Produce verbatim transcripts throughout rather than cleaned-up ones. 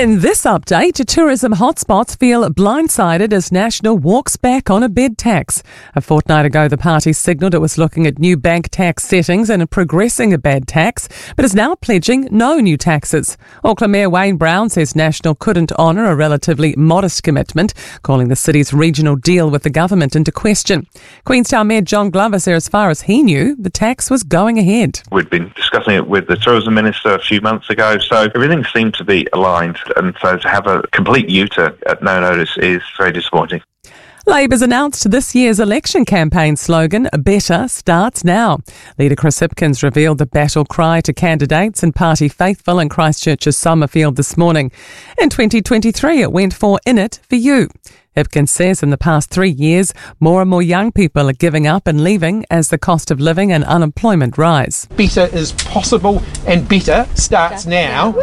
In this update, tourism hotspots feel blindsided as National walks back on a bed tax. A fortnight ago, the party signalled it was looking at new bank tax settings and progressing a bed tax, but is now pledging no new taxes. Auckland Mayor Wayne Brown says National couldn't honour a relatively modest commitment, calling the city's regional deal with the government into question. Queenstown Mayor John Glover said as far as he knew, the tax was going ahead. We'd been discussing it with the Tourism Minister a few months ago, so everything seemed to be aligned. And so to have a complete U-turn at no notice is very disappointing. Labor's announced this year's election campaign slogan, Better Starts Now. Leader Chris Hipkins revealed the battle cry to candidates and party faithful in Christchurch's Summerfield this morning. In twenty twenty-three, it went for In It For You. Hipkins says in the past three years, more and more young people are giving up and leaving as the cost of living and unemployment rise. Better is possible and better starts now.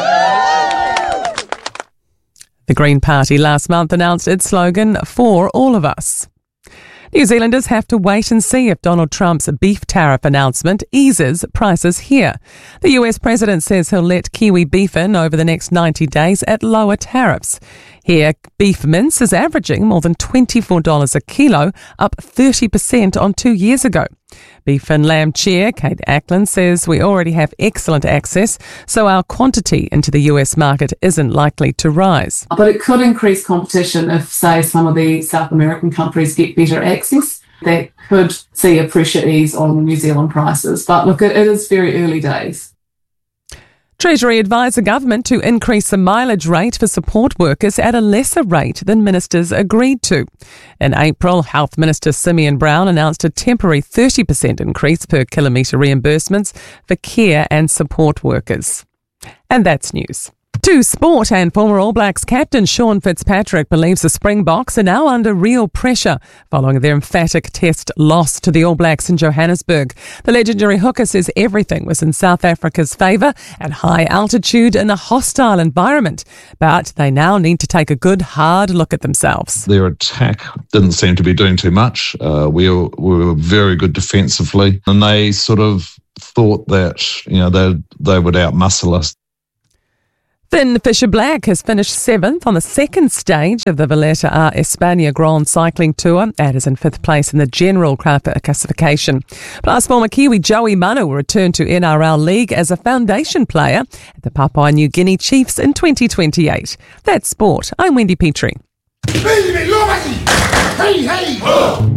The Green Party last month announced its slogan, For All of Us. New Zealanders have to wait and see if Donald Trump's beef tariff announcement eases prices here. The U S president says he'll let Kiwi beef in over the next ninety days at lower tariffs. Here, beef mince is averaging more than twenty-four dollars a kilo, up thirty percent on two years ago. Beef and Lamb Chair Kate Ackland says we already have excellent access, so our quantity into the U S market isn't likely to rise. But it could increase competition if, say, some of the South American countries get better access. That could see a pressure ease on New Zealand prices. But look, it is very early days. Treasury advised the government to increase the mileage rate for support workers at a lesser rate than ministers agreed to. In April, Health Minister Simeon Brown announced a temporary thirty percent increase per kilometre reimbursements for care and support workers. And that's news. To sport, and former All Blacks captain Sean Fitzpatrick believes the Springboks are now under real pressure following their emphatic test loss to the All Blacks in Johannesburg. The legendary hooker says everything was in South Africa's favour at high altitude in a hostile environment, but they now need to take a good hard look at themselves. Their attack didn't seem to be doing too much. Uh, we, were, we were very good defensively, and they sort of thought that, you know, they they would outmuscle us. Finn Fisher-Black has finished seventh on the second stage of the Valletta a España Grand Cycling Tour and is in fifth place in the general classification. Plus, former Kiwi Joey Manu will return to N R L League as a foundation player at the Papua New Guinea Chiefs in twenty twenty-eight. That's sport. I'm Wendy Petrie. Hey, hey!